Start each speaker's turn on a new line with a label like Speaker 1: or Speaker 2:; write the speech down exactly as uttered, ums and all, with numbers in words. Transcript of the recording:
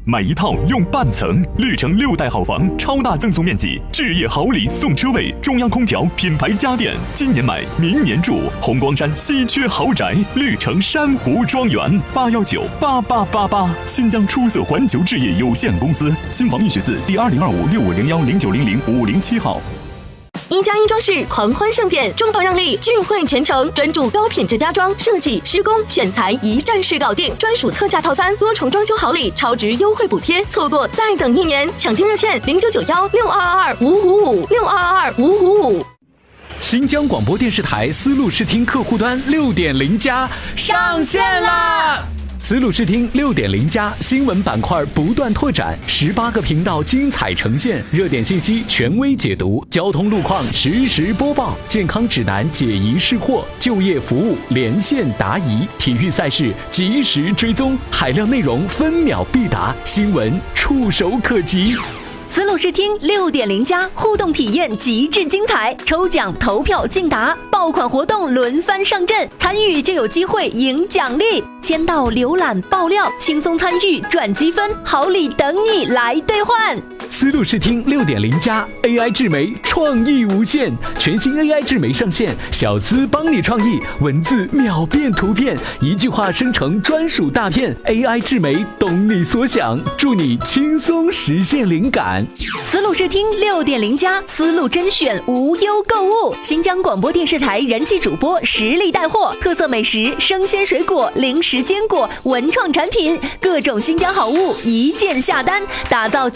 Speaker 1: 买一套用半层，绿城六代好房，超大赠送面积，置业好礼送车位，中央空调，品牌家电，今年买，明年住。红光山稀缺豪宅，绿城珊瑚庄园，八幺九八八八八。新疆出色环球置业有限公司，新房预选字第二零二五六五零幺零九零零五零七号。
Speaker 2: 一加一装饰狂欢盛典，中保让利，聚会全程，专注高品质家装设计、施工、选材，一站式搞定，专属特价套餐，多重装修好礼，超值优惠补贴，错过再等一年，抢订热线零九九幺六二二二五五五六二二二五五五。
Speaker 3: 新疆广播电视台丝路视听客户端 六点零 加上线啦！丝路视听 六点零 加新闻板块不断拓展，十八个频道精彩呈现，热点信息权威解读，交通路况实时播报，健康指南解疑释惑，就业服务连线答疑，体育赛事及时追踪，海量内容分秒必达，新闻触手可及。
Speaker 4: 丝路视听 六点零 加互动体验极致精彩，抽奖投票竞答，爆款活动轮番上阵，参与就有机会赢奖励，签到浏览爆料，轻松参与赚积分，好礼等你来兑换。
Speaker 3: 丝路视听 六点零 加 A I 智媒创意无限，全新 A I 智媒上线，小丝帮你创意，文字秒变图片，一句话生成专属大片， A I 智媒懂你所想，助你轻松实现灵感。
Speaker 4: 丝路视听 六点零 加丝路甄选无忧购物，新疆广播电视台人气主播实力带货，特色美食、生鲜水果、零食坚果、文创产品，各种新疆好物一键下单，打造